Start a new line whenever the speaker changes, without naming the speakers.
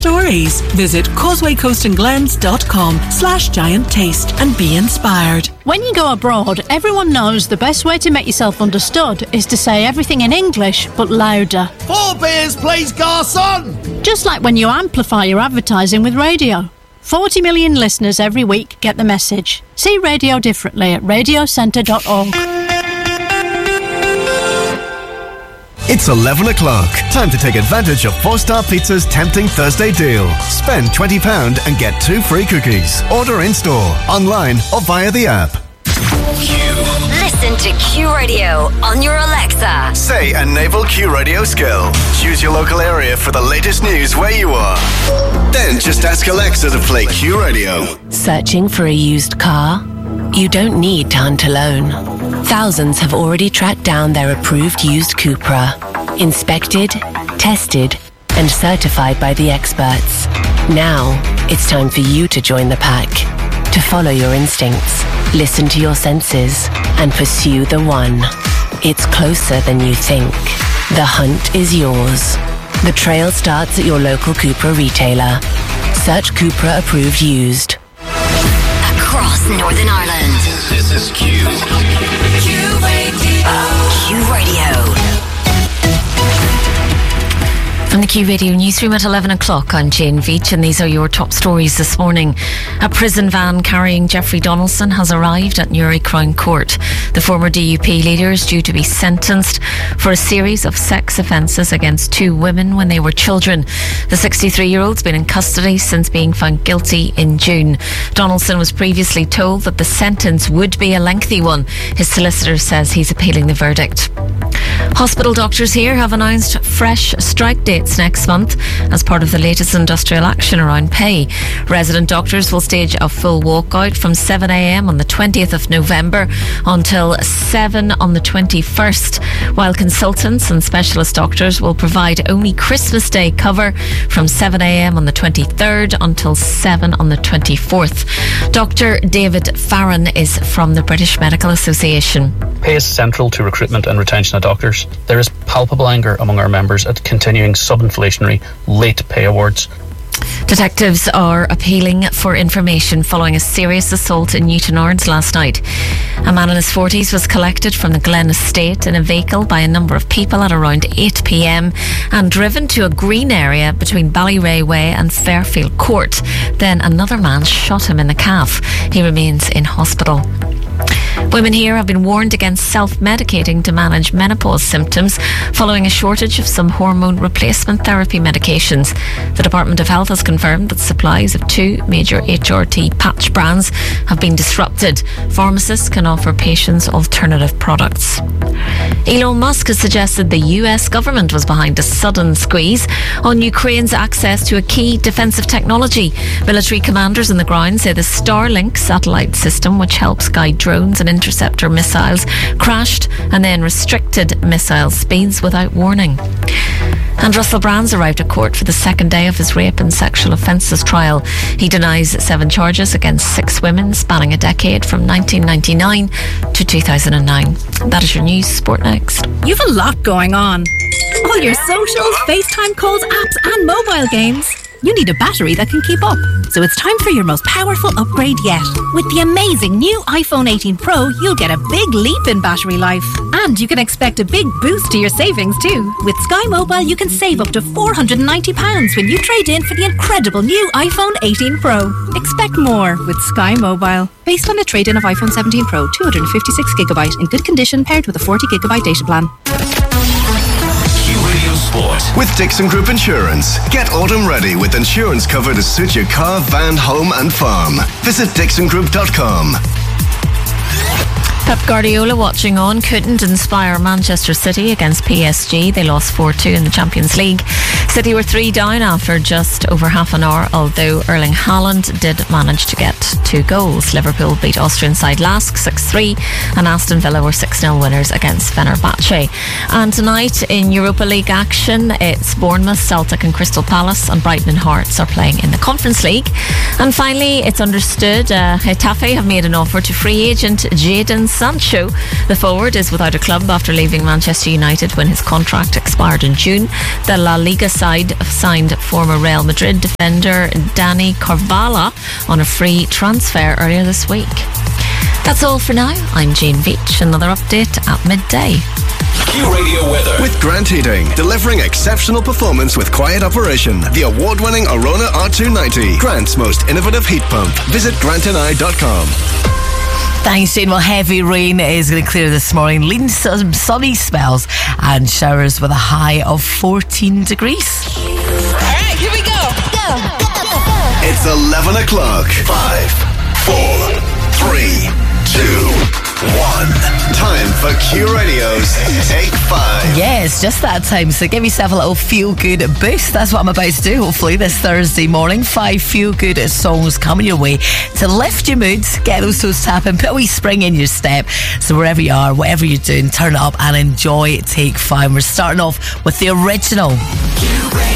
stories. Visit causewaycoastandglens.com/giant taste and be inspired.
When you go abroad, everyone knows the best way to make yourself understood is to say everything in English, but louder.
4 beers, please, garçon!
Just like when you amplify your advertising with radio. 40 million listeners every week get the message. See radio differently at radiocentre.org.
It's 11 o'clock. Time to take advantage of 4-Star Pizza's tempting Thursday deal. Spend £20 and get 2 free cookies. Order in-store, online or via the app.
Listen to Q Radio on your Alexa.
Say a naval Q Radio skill. Choose your local area for the latest news where you are. Then just ask Alexa to play Q Radio.
Searching for a used car? You don't need to hunt alone. Thousands have already tracked down their approved used Cupra. Inspected, tested, and certified by the experts. Now, it's time for you to join the pack. To follow your instincts, listen to your senses, and pursue the one. It's closer than you think. The hunt is yours. The trail starts at your local Cupra retailer. Search Cupra approved used.
Across Northern Ireland.
This is Q.
Q Radio. Q Radio.
From the Q Radio newsroom at 11 o'clock, I'm Jane Veach, and these are your top stories this morning. A prison van carrying Jeffrey Donaldson has arrived at Newry Crown Court. The former DUP leader is due to be sentenced for a series of sex offences against 2 women when they were children. The 63-year-old's been in custody since being found guilty in June. Donaldson was previously told that the sentence would be a lengthy one. His solicitor says he's appealing the verdict. Hospital doctors here have announced fresh strike dates next month as part of the latest industrial action around pay. Resident doctors will stage a full walkout from 7 a.m. on the 20th of November until 7 on the 21st, while consultants and specialist doctors will provide only Christmas Day cover from 7 a.m. on the 23rd until 7 on the 24th. Dr. David Farron is from the British Medical Association.
Pay is central to recruitment and retention of doctors. There is palpable anger among our members at continuing sub-inflationary late pay awards.
Detectives are appealing for information following a serious assault in Newtownards last night. A man in his 40s was collected from the Glen Estate in a vehicle by a number of people at around 8 p.m. and driven to a green area between Ballyray Way and Fairfield Court. Then another man shot him in the calf. He remains in hospital. Women here have been warned against self-medicating to manage menopause symptoms following a shortage of some hormone replacement therapy medications. The Department of Health has confirmed that supplies of 2 major HRT patch brands have been disrupted. Pharmacists can offer patients alternative products. Elon Musk has suggested the US government was behind a sudden squeeze on Ukraine's access to a key defensive technology. Military commanders on the ground say the Starlink satellite system, which helps guide drones and interceptor missiles, crashed and then restricted missile speeds without warning. And Russell Brand's arrived at court for the second day of his rape and sexual offences trial. He denies 7 charges against 6 women spanning a decade from 1999 to 2009. That is your news. Sport next.
You've a lot going on. All your socials, FaceTime calls, apps and mobile games. You need a battery that can keep up. So it's time for your most powerful upgrade yet. With the amazing new iPhone 18 Pro, you'll get a big leap in battery life. And you can expect a big boost to your savings too. With Sky Mobile, you can save up to £490 when you trade in for the incredible new iPhone 18 Pro. Expect more with Sky Mobile. Based on a trade-in of iPhone 17 Pro, 256GB in good condition paired with a 40GB data plan.
Sport. With Dixon Group Insurance. Get autumn ready with insurance cover to suit your car, van, home and farm. Visit dixongroup.com.
Pep Guardiola, watching on, couldn't inspire Manchester City against PSG. They lost 4-2 in the Champions League. City were 3 down after just over half an hour, although Erling Haaland did manage to get 2 goals. Liverpool beat Austrian side Lask 6-3 and Aston Villa were 6-0 winners against Fenerbahce. And tonight in Europa League action, it's Bournemouth, Celtic and Crystal Palace, and Brighton and Hearts are playing in the Conference League. And finally, it's understood Getafe have made an offer to free agent Jadon Sancho. The forward is without a club after leaving Manchester United when his contract expired in June. The La Liga side signed former Real Madrid defender Dani Carvajal on a free transfer earlier this week. That's all for now. I'm Jane Veach. Another update at midday.
Q Radio weather.
With Grant Heating, delivering exceptional performance with quiet operation. The award-winning Arona R290, Grant's most innovative heat pump. Visit grantandI.com.
Thanks, Jane. Well, heavy rain is going to clear this morning, leading to some sunny spells and showers with a high of 14 degrees.
All right, here we go.
It's 11 o'clock. 5, 4, 3, 2, 1. Time for Q Radio's Take 5.
Yeah, it's just that time, so give yourself a little feel-good boost. That's what I'm about to do, hopefully, this Thursday morning. 5 feel-good songs coming your way to lift your mood, get those toes tapping, put a wee spring in your step. So wherever you are, whatever you're doing, turn it up and enjoy Take 5. We're starting off with the original.